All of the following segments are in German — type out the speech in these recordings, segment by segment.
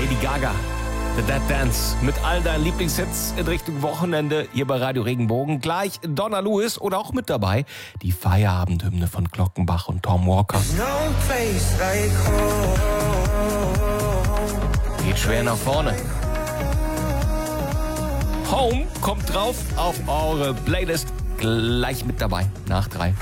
Lady Gaga. The Dead Dance mit all deinen Lieblingshits in Richtung Wochenende hier bei Radio Regenbogen. Gleich Donna Lewis oder auch mit dabei die Feierabendhymne von Glockenbach und Tom Walker. Geht schwer nach vorne. Home kommt drauf auf eure Playlist. Gleich mit dabei nach 3.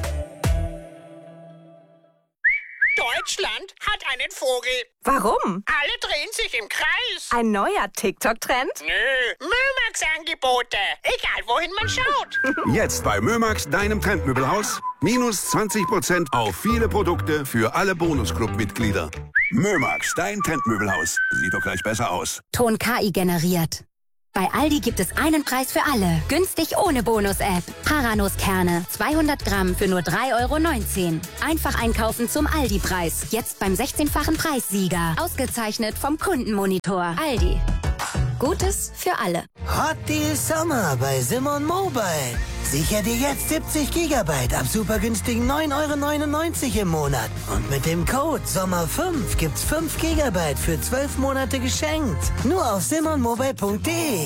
Deutschland hat einen Vogel. Warum? Alle drehen sich im Kreis. Ein neuer TikTok-Trend? Nö, Mömax-Angebote. Egal, wohin man schaut. Jetzt bei Mömax, deinem Trendmöbelhaus. Minus 20% auf viele Produkte für alle Bonusclub-Mitglieder. Mömax, dein Trendmöbelhaus. Sieht doch gleich besser aus. Ton KI generiert. Bei Aldi gibt es einen Preis für alle. Günstig ohne Bonus-App. Paranuss-Kerne, 200 Gramm für nur 3,19 €. Einfach einkaufen zum Aldi-Preis. Jetzt beim 16-fachen Preissieger. Ausgezeichnet vom Kundenmonitor. Aldi. Gutes für alle. Hot Deal Sommer bei Simon Mobile. Sicher dir jetzt 70 GB ab super günstigen 9,99 € im Monat. Und mit dem Code SOMMER5 gibt's 5 GB für 12 Monate geschenkt. Nur auf simonmobile.de.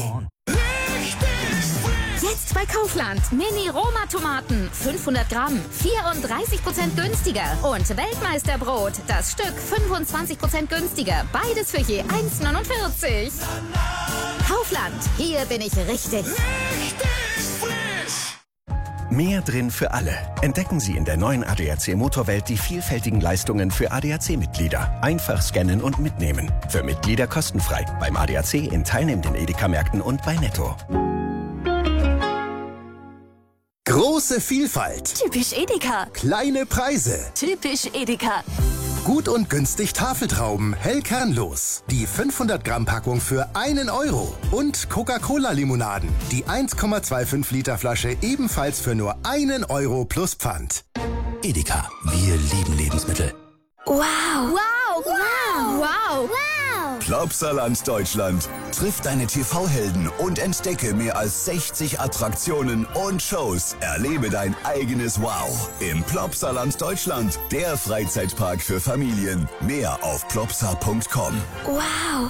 Jetzt bei Kaufland. Mini-Roma-Tomaten. 500 Gramm. 34% günstiger. Und Weltmeisterbrot. Das Stück 25% günstiger. Beides für je 1,49 €. Kaufland. Hier bin ich richtig. Mehr drin für alle. Entdecken Sie in der neuen ADAC Motorwelt die vielfältigen Leistungen für ADAC-Mitglieder. Einfach scannen und mitnehmen. Für Mitglieder kostenfrei. Beim ADAC in teilnehmenden Edeka-Märkten und bei Netto. Große Vielfalt. Typisch Edeka. Kleine Preise. Typisch Edeka. Gut und günstig Tafeltrauben, hellkernlos. Die 500 Gramm Packung für 1 €. Und Coca-Cola-Limonaden. Die 1,25 Liter Flasche ebenfalls für nur 1 € plus Pfand. Edeka. Wir lieben Lebensmittel. Wow. Wow. Wow. Wow. Plopsaland Deutschland. Triff deine TV-Helden und entdecke mehr als 60 Attraktionen und Shows. Erlebe dein eigenes Wow im Plopsaland Deutschland. Der Freizeitpark für Familien. Mehr auf plopsa.com. Wow.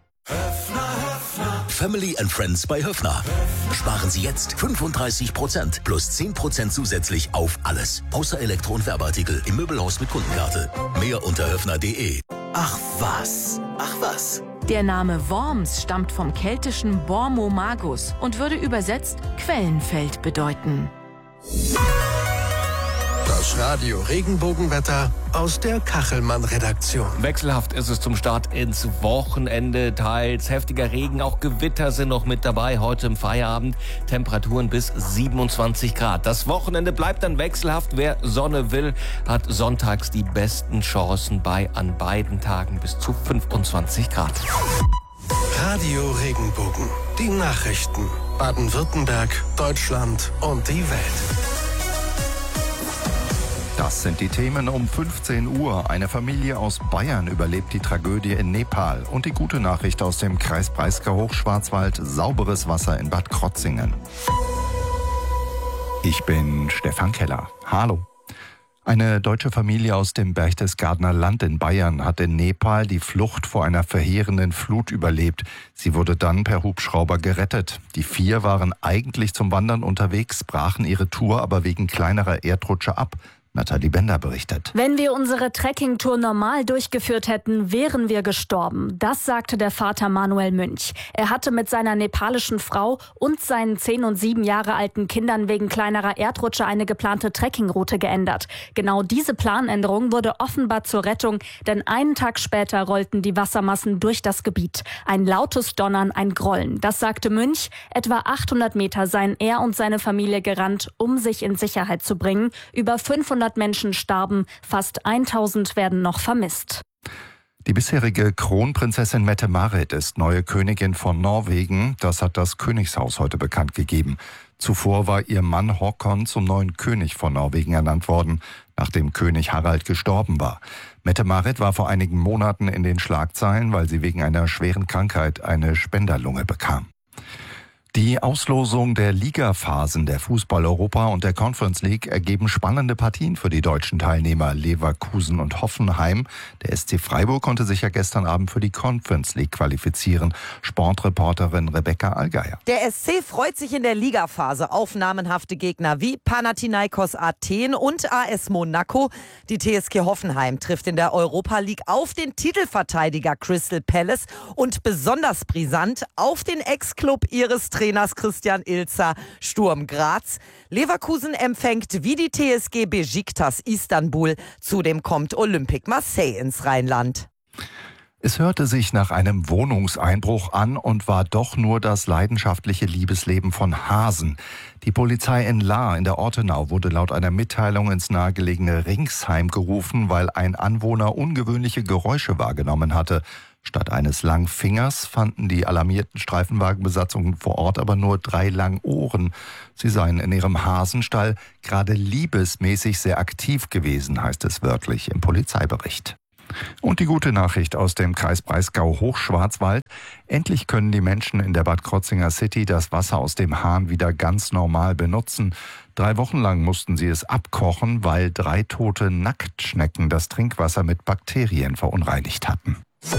Family and Friends bei Höffner. Sparen Sie jetzt 35% plus 10% zusätzlich auf alles. Außer Elektro- und Werbeartikel im Möbelhaus mit Kundenkarte. Mehr unter höffner.de. Ach was. Der Name Worms stammt vom keltischen Bormo Magus und würde übersetzt Quellenfeld bedeuten. Das Radio Regenbogenwetter aus der Kachelmann-Redaktion. Wechselhaft ist es zum Start ins Wochenende. Teils heftiger Regen, auch Gewitter sind noch mit dabei. Heute im Feierabend Temperaturen bis 27 Grad. Das Wochenende bleibt dann wechselhaft. Wer Sonne will, hat sonntags die besten Chancen an beiden Tagen bis zu 25 Grad. Radio Regenbogen. Die Nachrichten. Baden-Württemberg, Deutschland und die Welt. Das sind die Themen um 15 Uhr. Eine Familie aus Bayern überlebt die Tragödie in Nepal. Und die gute Nachricht aus dem Kreis Breisgau-Hochschwarzwald: sauberes Wasser in Bad Krotzingen. Ich bin Stefan Keller. Hallo. Eine deutsche Familie aus dem Berchtesgadener Land in Bayern hat in Nepal die Flucht vor einer verheerenden Flut überlebt. Sie wurde dann per Hubschrauber gerettet. Die 4 waren eigentlich zum Wandern unterwegs, brachen ihre Tour aber wegen kleinerer Erdrutsche ab. Nathalie Bender berichtet. Wenn wir unsere Trekkingtour normal durchgeführt hätten, wären wir gestorben. Das sagte der Vater Manuel Münch. Er hatte mit seiner nepalischen Frau und seinen 10 und 7 Jahre alten Kindern wegen kleinerer Erdrutsche eine geplante Trekkingroute geändert. Genau diese Planänderung wurde offenbar zur Rettung, denn einen Tag später rollten die Wassermassen durch das Gebiet. Ein lautes Donnern, ein Grollen. Das sagte Münch. Etwa 800 Meter seien er und seine Familie gerannt, um sich in Sicherheit zu bringen. Über 500 Menschen starben, fast 1000 werden noch vermisst. Die bisherige Kronprinzessin Mette-Marit ist neue Königin von Norwegen. Das hat das Königshaus heute bekannt gegeben. Zuvor war ihr Mann Håkon zum neuen König von Norwegen ernannt worden, nachdem König Harald gestorben war. Mette-Marit war vor einigen Monaten in den Schlagzeilen, weil sie wegen einer schweren Krankheit eine Spenderlunge bekam. Die Auslosung der Ligaphasen der Fußball-Europa und der Conference League ergeben spannende Partien für die deutschen Teilnehmer Leverkusen und Hoffenheim. Der SC Freiburg konnte sich ja gestern Abend für die Conference League qualifizieren. Sportreporterin Rebecca Allgeier. Der SC freut sich in der Ligaphase auf namenhafte Gegner wie Panathinaikos Athen und AS Monaco. Die TSG Hoffenheim trifft in der Europa League auf den Titelverteidiger Crystal Palace und besonders brisant auf den Ex-Club ihres Trainers Christian Ilzer, Sturm Graz. Leverkusen empfängt wie die TSG Besiktas Istanbul. Zudem kommt Olympique Marseille ins Rheinland. Es hörte sich nach einem Wohnungseinbruch an und war doch nur das leidenschaftliche Liebesleben von Hasen. Die Polizei in Lahr in der Ortenau wurde laut einer Mitteilung ins nahegelegene Ringsheim gerufen, weil ein Anwohner ungewöhnliche Geräusche wahrgenommen hatte. Statt eines Langfingers fanden die alarmierten Streifenwagenbesatzungen vor Ort aber nur 3 Langohren. Sie seien in ihrem Hasenstall gerade liebesmäßig sehr aktiv gewesen, heißt es wörtlich im Polizeibericht. Und die gute Nachricht aus dem Kreis Breisgau-Hochschwarzwald. Endlich können die Menschen in der Bad Krotzinger City das Wasser aus dem Hahn wieder ganz normal benutzen. 3 Wochen lang mussten sie es abkochen, weil 3 tote Nacktschnecken das Trinkwasser mit Bakterien verunreinigt hatten.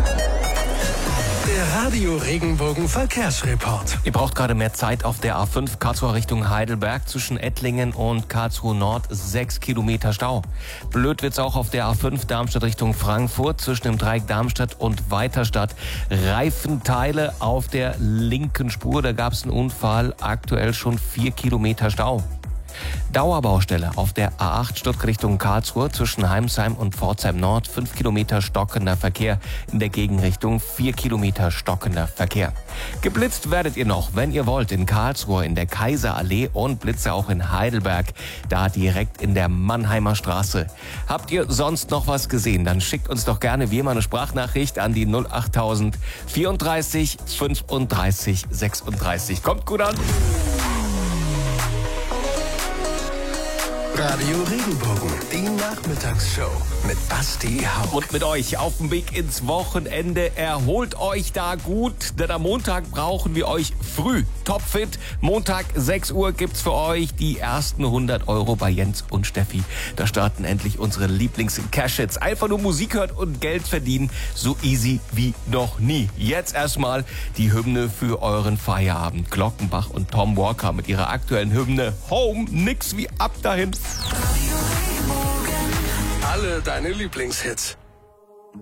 Der Radio Regenbogen Verkehrsreport. Ihr braucht gerade mehr Zeit auf der A5 Karlsruhe Richtung Heidelberg zwischen Ettlingen und Karlsruhe Nord 6 Kilometer Stau. Blöd wird's auch auf der A5 Darmstadt Richtung Frankfurt zwischen dem Dreieck Darmstadt und Weiterstadt. Reifenteile auf der linken Spur, da gab's einen Unfall, aktuell schon 4 Kilometer Stau. Dauerbaustelle auf der A8 Stuttgart Richtung Karlsruhe zwischen Heimsheim und Pforzheim Nord. 5 Kilometer stockender Verkehr. In der Gegenrichtung 4 Kilometer stockender Verkehr. Geblitzt werdet ihr noch, wenn ihr wollt, in Karlsruhe in der Kaiserallee und Blitze auch in Heidelberg, da direkt in der Mannheimer Straße. Habt ihr sonst noch was gesehen? Dann schickt uns doch gerne wie immer eine Sprachnachricht an die 08000 34 35 36. Kommt gut an! Radio Regenbogen, die Nachmittagsshow mit Basti Hauck. Und mit euch auf dem Weg ins Wochenende. Erholt euch da gut, denn am Montag brauchen wir euch früh. Topfit. Montag 6 Uhr gibt's für euch die ersten 100 € bei Jens und Steffi. Da starten endlich unsere Lieblings-Cash-Hits. Einfach nur Musik hören und Geld verdienen. So easy wie noch nie. Jetzt erstmal die Hymne für euren Feierabend. Glockenbach und Tom Walker mit ihrer aktuellen Hymne Home. Nix wie ab dahin. Alle deine Lieblingshits.